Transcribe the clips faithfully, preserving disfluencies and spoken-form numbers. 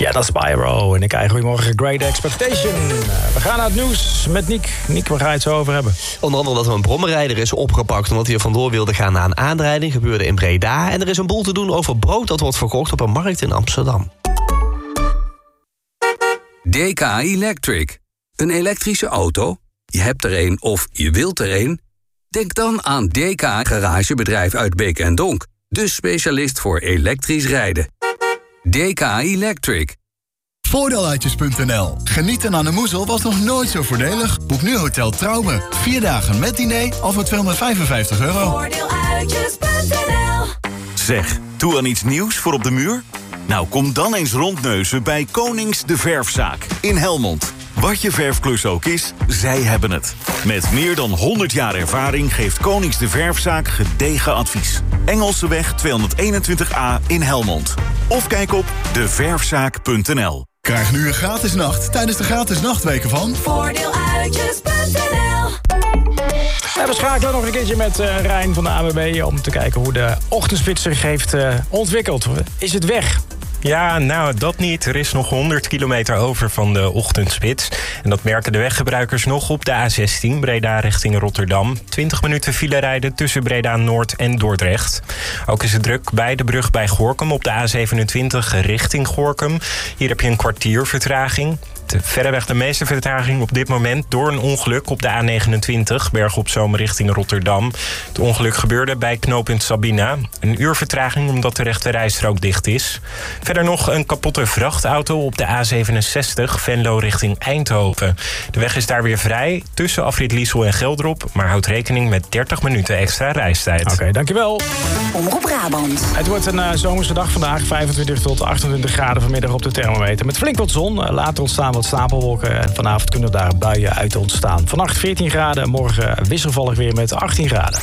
Ja, dat is Spyro. En ik krijg goedemorgen Great Expectation. Uh, we gaan naar het nieuws met Niek. Niek, waar ga je het zo over hebben? Onder andere dat er een brommerrijder is opgepakt omdat hij er vandoor wilde gaan na een aanrijding. Gebeurde in Breda. En er is een boel te doen over brood dat wordt verkocht op een markt in Amsterdam. D K Electric. Een elektrische auto? Je hebt er een of je wilt er een? Denk dan aan D K Garagebedrijf uit Beek en Donk. De specialist voor elektrisch rijden. D K Electric. Voordeeluitjes punt n l. Genieten aan de Moezel was nog nooit zo voordelig. Boek nu Hotel Trouwe. Vier dagen met diner al voor tweehonderdvijfenvijftig euro. Voordeeluitjes punt n l. Zeg, toe aan iets nieuws voor op de muur? Nou, kom dan eens rondneuzen bij Konings de Verfzaak in Helmond. Wat je verfklus ook is, zij hebben het. Met meer dan honderd jaar ervaring geeft Konings de Verfzaak gedegen advies. Engelseweg tweehonderdeenentwintig A in Helmond. Of kijk op de verfzaak punt n l. Krijg nu een gratis nacht tijdens de gratis nachtweken van Voordeeluitjes punt n l. Ja, we schakelen nog een keertje met uh, Rijn van de A N W B... om te kijken hoe de ochtendspits zich heeft uh, ontwikkeld. Is het weg? Ja, nou, dat niet. Er is nog honderd kilometer over van de ochtendspits. En dat merken de weggebruikers nog op de A zestien, Breda richting Rotterdam. twintig minuten file rijden tussen Breda Noord en Dordrecht. Ook is het druk bij de brug bij Gorinchem op de A zevenentwintig richting Gorinchem. Hier heb je een kwartier vertraging. Verreweg de meeste vertraging op dit moment door een ongeluk op de A negenentwintig, Bergen op Zoom richting Rotterdam. Het ongeluk gebeurde bij knooppunt Sabina. Een uur vertraging omdat de rechte rijstrook dicht is. Verder nog een kapotte vrachtauto op de A zevenenzestig, Venlo richting Eindhoven. De weg is daar weer vrij tussen afrit Liesel en Geldrop, maar houd rekening met dertig minuten extra reistijd. Oké, okay, dankjewel. Omroep Brabant. Het wordt een uh, zomerse dag vandaag, vijfentwintig tot achtentwintig graden vanmiddag op de thermometer. Met flink wat zon, uh, later ontstaan wat stapelwolken en vanavond kunnen daar buien uit ontstaan. Vannacht veertien graden, morgen wisselvallig weer met achttien graden.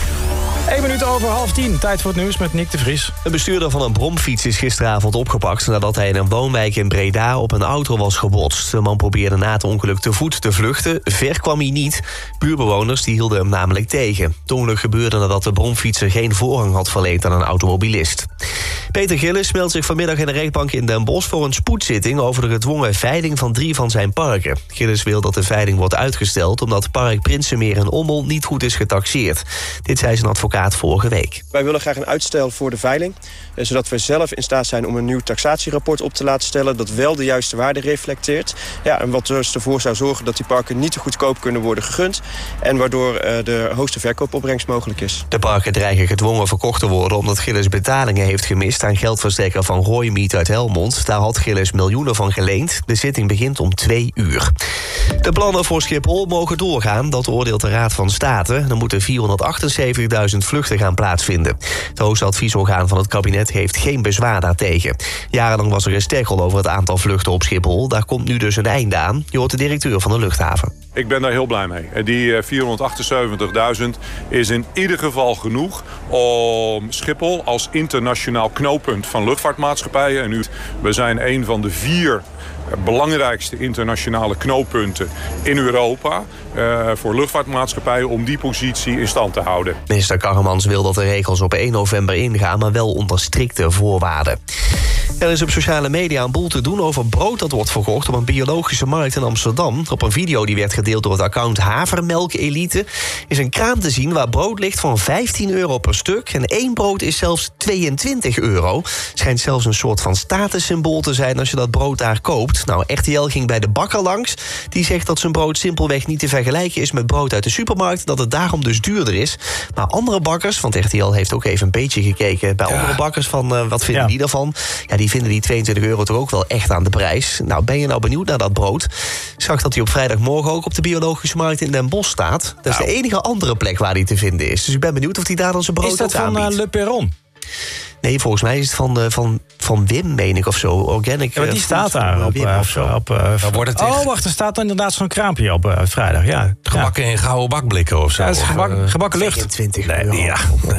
Eén minuut over half tien, tijd voor het nieuws met Nick de Vries. Een bestuurder van een bromfiets is gisteravond opgepakt nadat hij in een woonwijk in Breda op een auto was gebotst. De man probeerde na het ongeluk te voet te vluchten. Ver kwam hij niet. Buurbewoners die hielden hem namelijk tegen. Het ongeluk gebeurde nadat de bromfietser geen voorrang had verleend aan een automobilist. Peter Gillis meldt zich vanmiddag in de rechtbank in Den Bosch voor een spoedzitting over de gedwongen veiling van drie van zijn parken. Gillis wil dat de veiling wordt uitgesteld omdat park Prinsenmeer in Ommel niet goed is getaxeerd. Dit zei zijn advocaat vorige week. Wij willen graag een uitstel voor de veiling, zodat we zelf in staat zijn om een nieuw taxatierapport op te laten stellen dat wel de juiste waarde reflecteert. Ja, en wat dus ervoor zou zorgen dat die parken niet te goedkoop kunnen worden gegund en waardoor uh, de hoogste verkoopopbrengst mogelijk is. De parken dreigen gedwongen verkocht te worden omdat Gillis betalingen heeft gemist aan geldverstrekker van Rooimiet uit Helmond. Daar had Gillis miljoenen van geleend. De zitting begint om twee uur. De plannen voor Schiphol mogen doorgaan, dat oordeelt de Raad van State. Er moeten vierhonderdachtenzeventigduizend vluchten gaan plaatsvinden. Het hoogste adviesorgaan van het kabinet heeft geen bezwaar daartegen. Jarenlang was er een sterkel over het aantal vluchten op Schiphol. Daar komt nu dus een einde aan. Je hoort de directeur van de luchthaven. Ik ben daar heel blij mee. En die vierhonderdachtenzeventigduizend is in ieder geval genoeg om Schiphol als internationaal knooppunt van luchtvaartmaatschappijen. En nu, we zijn een van de vier belangrijkste internationale knooppunten in Europa uh, voor luchtvaartmaatschappijen om die positie in stand te houden. Minister Karremans wil dat de regels op één november ingaan, maar wel onder strikte voorwaarden. Er is op sociale media een boel te doen over brood dat wordt verkocht op een biologische markt in Amsterdam. Op een video die werd gedeeld door het account Havermelk Elite is een kraam te zien waar brood ligt van vijftien euro per stuk. En één brood is zelfs tweeëntwintig euro. Schijnt zelfs een soort van statussymbool te zijn als je dat brood daar koopt. Nou, R T L ging bij de bakker langs. Die zegt dat zijn brood simpelweg niet te vergelijken is met brood uit de supermarkt. Dat het daarom dus duurder is. Maar andere bakkers, want R T L heeft ook even een beetje gekeken bij ja. andere bakkers van uh, wat vinden ja. die daarvan? Ja, die vinden die tweeëntwintig euro toch ook wel echt aan de prijs. Nou, ben je nou benieuwd naar dat brood? Ik zag dat hij op vrijdagmorgen ook op de biologische markt in Den Bosch staat. Dat is nou. de enige andere plek waar hij te vinden is. Dus ik ben benieuwd of hij daar dan zijn brood ook aanbiedt. Is dat van uh, Le Perron? Nee, volgens mij is het van, uh, van, van Wim, meen ik, of zo. Organic. Ja, maar die uh, staat daar op. Uh, of zo. op uh, wordt het oh, wacht, er staat dan inderdaad zo'n kraampje op uh, vrijdag. Ja. Gebakken ja. in gouden bakblikken of zo. Ja, het is gebak, uh, gebakken lucht. tweeëntwintig euro. Nee, ja.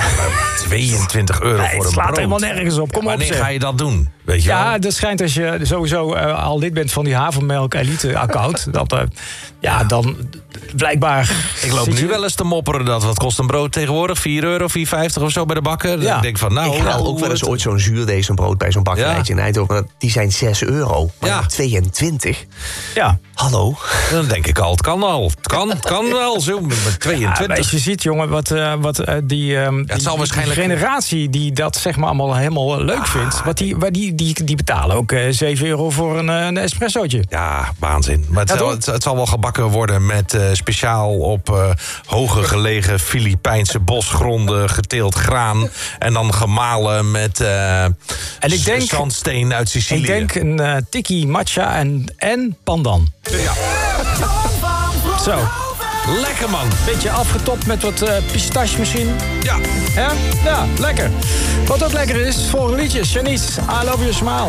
tweeëntwintig euro nee, voor een brood. Het slaat helemaal nergens op. Kom ja, wanneer op, ga je dat doen? Weet je ja, wel? dat schijnt als je sowieso uh, al lid bent van die Havermelk Elite account. dat, uh, ja, dan blijkbaar... Ik loop nu wel eens te mopperen dat wat kost een brood tegenwoordig? vier euro, vier vijftig of zo bij de bakker. Ja. Ik denk van, nou, ik haal ook wel eens het- ooit zo'n zuurdezenbrood bij zo'n bakkerijtje in Eindhoven. Die zijn zes euro, maar Ja. tweeëntwintig. Ja. Hallo? Dan denk ik al, het kan al. Het kan, het kan wel, zo met Ja, tweeëntwintig. als je ziet, jongen, wat, eh, wat eh, die, ehm, die, het zal die waarschijnlijk- generatie die dat zeg maar allemaal helemaal eh, leuk vindt, wat die, waar die, die, die betalen ook eh, zeven euro voor een, eh, een espressootje. Ja, waanzin. Maar het, Ja, zal, toch? het, het zal wel gebakken worden met eh, speciaal op eh hoger gelegen Filipijnse bosgronden geteeld graan. En dan gemalen met eh En ik denk- zandsteen uit Sicilië. Ik denk een eh tikkie matcha en, en pandan. Ja. Zo, Lekker man. beetje afgetopt met wat eh pistache misschien. Ja. Ja? Ja, lekker. Wat ook lekker is, volgende liedje. Shanice, I Love Your Smile.